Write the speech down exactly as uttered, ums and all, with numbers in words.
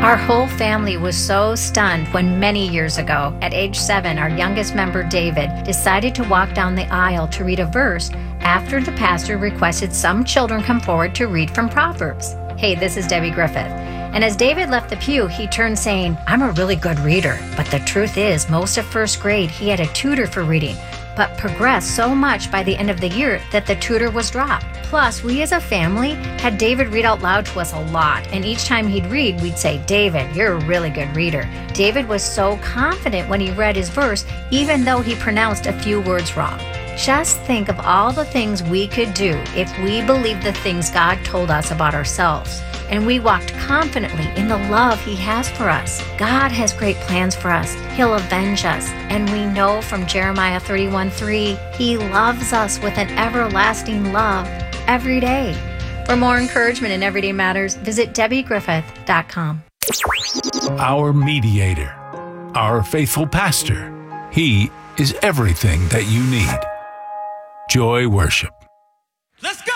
Our whole family was so stunned when many years ago, at age seven, our youngest member, David, decided to walk down the aisle to read a verse after the pastor requested some children come forward to read from Proverbs. Hey, this is Debbie Griffith. And as David left the pew, he turned saying, "I'm a really good reader." But the truth is, most of first grade, he had a tutor for reading, but progressed so much by the end of the year that the tutor was dropped. Plus, we as a family had David read out loud to us a lot, and each time he'd read, we'd say, "David, you're a really good reader." David was so confident when he read his verse, even though he pronounced a few words wrong. Just think of all the things we could do if we believed the things God told us about ourselves, and we walked confidently in the love He has for us. God has great plans for us. He'll avenge us, and we know from Jeremiah thirty-one three, He loves us with an everlasting love every day. For more encouragement in Everyday Matters, visit Debbie Griffith dot com. Our mediator, our faithful pastor. He is everything that you need. Joy Worship. Let's go!